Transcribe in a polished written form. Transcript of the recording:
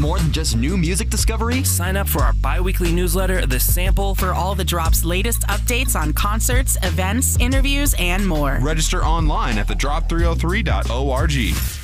more than just new music discovery? Sign up for our bi-weekly newsletter, The Sample, for all the Drop's latest updates on concerts, events, interviews, and more. Register online at thedrop303.org.